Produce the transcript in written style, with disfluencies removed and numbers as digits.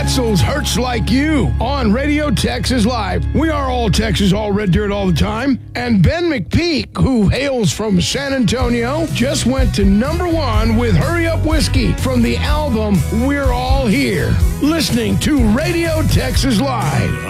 pretzels hurts like you on Radio Texas Live. We are all Texas, all Red Dirt all the time. And Ben McPeak, who hails from San Antonio, just went to #1 with Hurry Up Whiskey from the album We're All Here. Listening to Radio Texas Live.